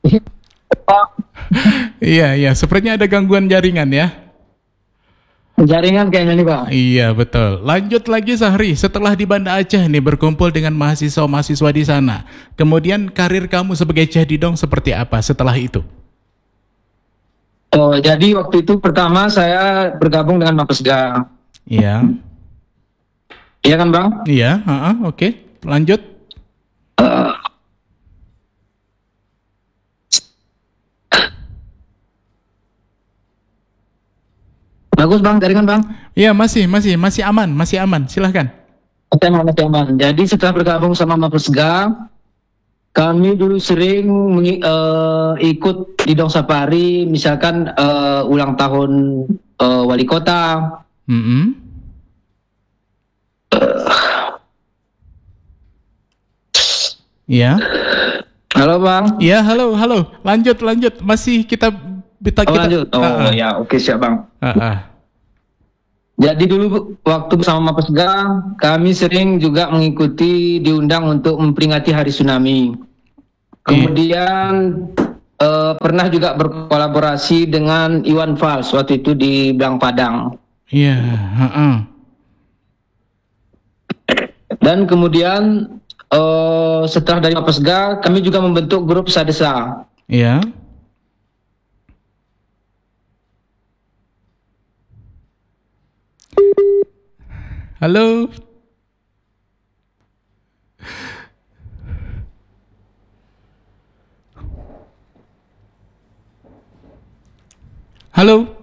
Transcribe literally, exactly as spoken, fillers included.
Iya, iya, sepertinya ada gangguan jaringan ya. Jaringan kayaknya nih Bang. Iya, betul. Lanjut lagi Sahri, setelah di Banda Aceh nih berkumpul dengan mahasiswa-mahasiswa di sana. Kemudian karir kamu sebagai cehidong seperti apa setelah itu? Oh, jadi waktu itu pertama saya bergabung dengan Mapesga. Iya, Iya kan Bang? iya, heeh, oke. Lanjut. Eh, bagus Bang, jaringan Bang. Iya, masih, masih, masih aman, masih aman. Silahkan. Oke, aman, oke, aman. Jadi setelah bergabung sama Mapesga, kami dulu sering mengi- eh, ikut di Dong Safari, misalkan eh, ulang tahun eh, wali kota. Mm-mm. Iya. Halo Bang. Iya, halo, halo. Lanjut, lanjut. Masih kita kita Oh kita. lanjut. Ah, Oh ah, ya, oke siap Bang. ah, ah. Jadi dulu waktu bersama Mapesga, kami sering juga mengikuti diundang untuk memperingati Hari Tsunami. Iya, Kemudian eh, pernah juga berkolaborasi dengan Iwan Fals waktu itu di Blang Padang. iya, ah, ah. Dan kemudian eh, setelah dari Mapesga, kami juga membentuk grup Sadesa. Iya. Halo. Halo.